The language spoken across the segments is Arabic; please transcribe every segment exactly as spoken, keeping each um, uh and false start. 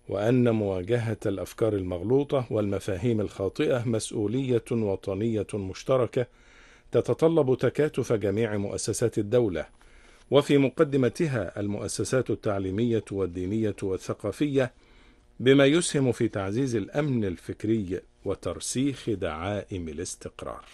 وأن مواجهة الأفكار المغلوطة والمفاهيم الخاطئة مسؤولية وطنية مشتركة تتطلب تكاتف جميع مؤسسات الدولة، وفي مقدمتها المؤسسات التعليمية والدينية والثقافية، بما يسهم في تعزيز الأمن الفكري وترسيخ دعائم الاستقرار.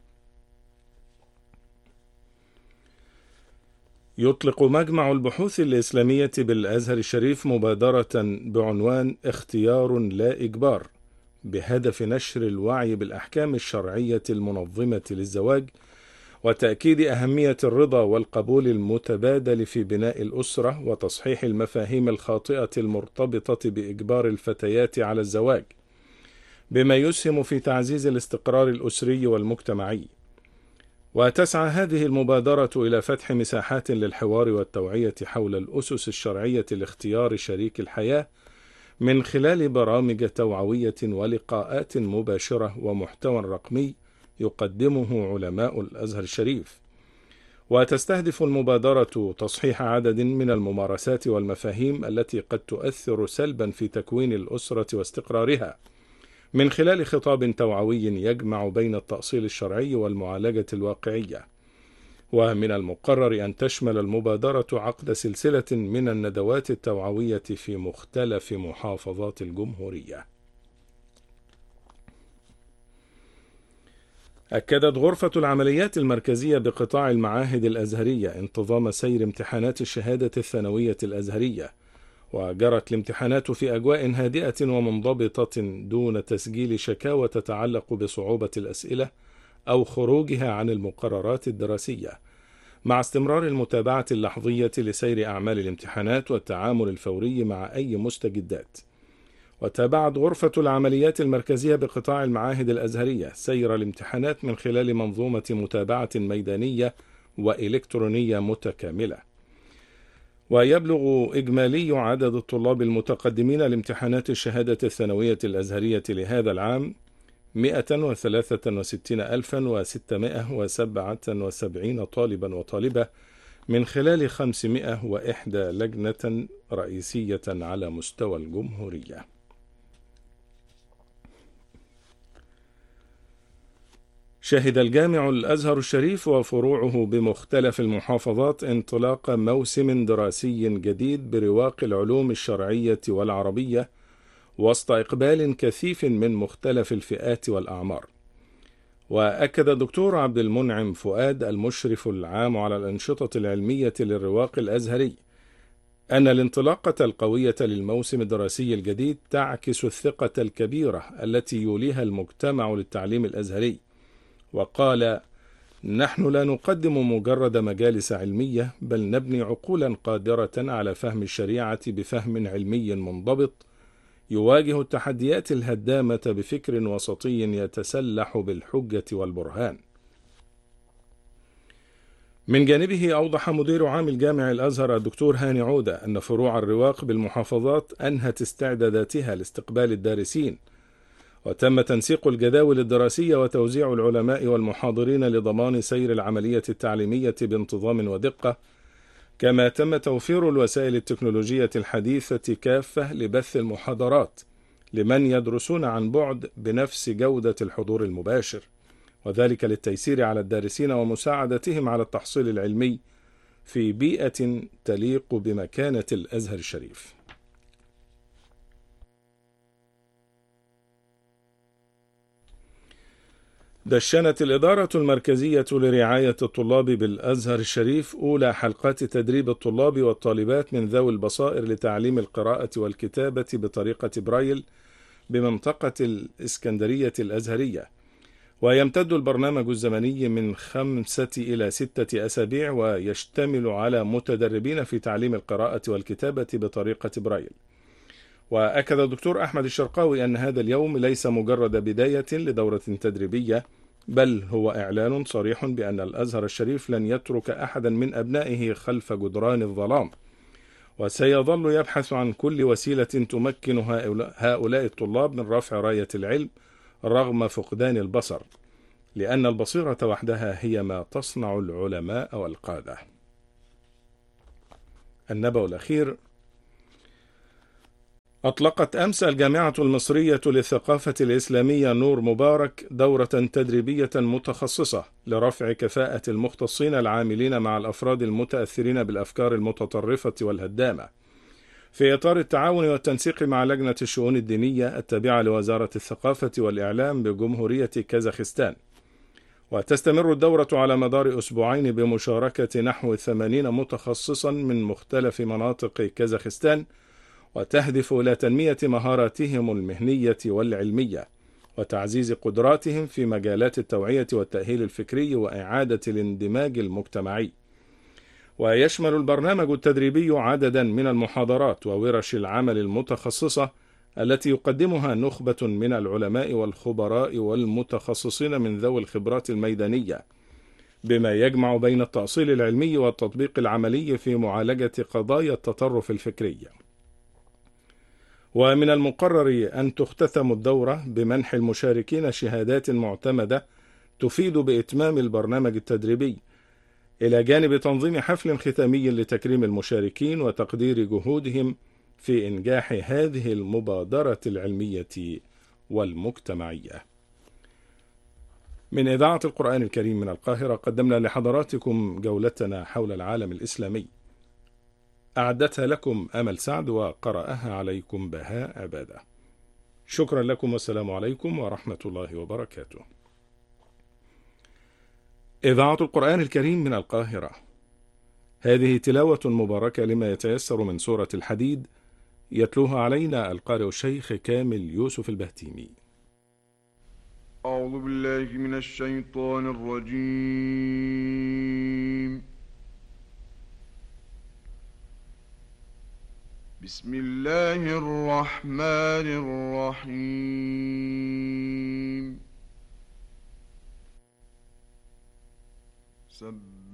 يطلق مجمع البحوث الإسلامية بالأزهر الشريف مبادرة بعنوان اختيار لا إجبار، بهدف نشر الوعي بالأحكام الشرعية المنظمة للزواج، وتأكيد أهمية الرضا والقبول المتبادل في بناء الأسرة، وتصحيح المفاهيم الخاطئة المرتبطة بإجبار الفتيات على الزواج، بما يسهم في تعزيز الاستقرار الأسري والمجتمعي. وتسعى هذه المبادرة إلى فتح مساحات للحوار والتوعية حول الأسس الشرعية لاختيار شريك الحياة من خلال برامج توعوية ولقاءات مباشرة ومحتوى رقمي يقدمه علماء الأزهر الشريف. وتستهدف المبادرة تصحيح عدد من الممارسات والمفاهيم التي قد تؤثر سلبا في تكوين الأسرة واستقرارها، من خلال خطاب توعوي يجمع بين التأصيل الشرعي والمعالجة الواقعية. ومن المقرر أن تشمل المبادرة عقد سلسلة من الندوات التوعوية في مختلف محافظات الجمهورية. أكدت غرفة العمليات المركزية بقطاع المعاهد الأزهرية انتظام سير امتحانات الشهادة الثانوية الأزهرية، وجرت الامتحانات في أجواء هادئة ومنضبطة دون تسجيل شكاوى تتعلق بصعوبة الأسئلة أو خروجها عن المقررات الدراسية، مع استمرار المتابعة اللحظية لسير أعمال الامتحانات والتعامل الفوري مع أي مستجدات. وتابعت غرفة العمليات المركزية بقطاع المعاهد الأزهرية سير الامتحانات من خلال منظومة متابعة ميدانية وإلكترونية متكاملة. ويبلغ إجمالي عدد الطلاب المتقدمين لامتحانات الشهادة الثانوية الأزهرية لهذا العام مئة وثلاثة وستين ألفا وستمائة وسبعة وسبعين طالبا وطالبة من خلال خمسمائة وواحدة لجنة رئيسية على مستوى الجمهورية. شهد الجامع الأزهر الشريف وفروعه بمختلف المحافظات انطلاق موسم دراسي جديد برواق العلوم الشرعية والعربية، وسط إقبال كثيف من مختلف الفئات والأعمار. وأكد الدكتور عبد المنعم فؤاد المشرف العام على الأنشطة العلمية للرواق الأزهري أن الانطلاقة القوية للموسم الدراسي الجديد تعكس الثقة الكبيرة التي يوليها المجتمع للتعليم الأزهري، وقال: نحن لا نقدم مجرد مجالس علمية، بل نبني عقولا قادرة على فهم الشريعة بفهم علمي منضبط يواجه التحديات الهدامة بفكر وسطي يتسلح بالحجة والبرهان. من جانبه أوضح مدير عام الجامع الأزهر الدكتور هاني عودة أن فروع الرواق بالمحافظات أنهت استعداداتها لاستقبال الدارسين، وتم تنسيق الجداول الدراسية وتوزيع العلماء والمحاضرين لضمان سير العملية التعليمية بانتظام ودقة، كما تم توفير الوسائل التكنولوجية الحديثة كافة لبث المحاضرات لمن يدرسون عن بعد بنفس جودة الحضور المباشر، وذلك للتيسير على الدارسين ومساعدتهم على التحصيل العلمي في بيئة تليق بمكانة الأزهر الشريف. دشنت الإدارة المركزية لرعاية الطلاب بالأزهر الشريف أولى حلقات تدريب الطلاب والطالبات من ذوي البصائر لتعليم القراءة والكتابة بطريقة برايل بمنطقة الإسكندرية الأزهرية، ويمتد البرنامج الزمني من خمسة إلى ستة أسابيع، ويشتمل على متدربين في تعليم القراءة والكتابة بطريقة برايل. وأكد الدكتور أحمد الشرقاوي أن هذا اليوم ليس مجرد بداية لدورة تدريبية، بل هو إعلان صريح بأن الأزهر الشريف لن يترك أحدا من أبنائه خلف جدران الظلام، وسيظل يبحث عن كل وسيلة تمكن هؤلاء الطلاب من رفع راية العلم رغم فقدان البصر، لأن البصيرة وحدها هي ما تصنع العلماء والقادة. النبأ الأخير: أطلقت أمس الجامعة المصرية للثقافة الإسلامية نور مبارك دورة تدريبية متخصصة لرفع كفاءة المختصين العاملين مع الأفراد المتأثرين بالأفكار المتطرفة والهدامة، في إطار التعاون والتنسيق مع لجنة الشؤون الدينية التابعة لوزارة الثقافة والإعلام بجمهورية كازاخستان. وتستمر الدورة على مدار أسبوعين بمشاركة نحو ثمانين متخصصا من مختلف مناطق كازاخستان، وتهدف إلى تنمية مهاراتهم المهنية والعلمية وتعزيز قدراتهم في مجالات التوعية والتأهيل الفكري وإعادة الاندماج المجتمعي. ويشمل البرنامج التدريبي عددا من المحاضرات وورش العمل المتخصصة التي يقدمها نخبة من العلماء والخبراء والمتخصصين من ذوي الخبرات الميدانية، بما يجمع بين التأصيل العلمي والتطبيق العملي في معالجة قضايا التطرف الفكري. ومن المقرر أن تختتم الدورة بمنح المشاركين شهادات معتمدة تفيد بإتمام البرنامج التدريبي، إلى جانب تنظيم حفل ختامي لتكريم المشاركين وتقدير جهودهم في إنجاح هذه المبادرة العلمية والمجتمعية. من إذاعة القرآن الكريم من القاهرة قدمنا لحضراتكم جولتنا حول العالم الإسلامي، أعدتها لكم أمل سعد وقرأها عليكم بهاء عبادة. شكرا لكم والسلام عليكم ورحمة الله وبركاته. إذاعة القرآن الكريم من القاهرة، هذه تلاوة مباركة لما يتيسر من سورة الحديد، يتلوها علينا القارئ الشيخ كامل يوسف البهتيمي. أعوذ بالله من الشيطان الرجيم. بسم الله الرحمن الرحيم.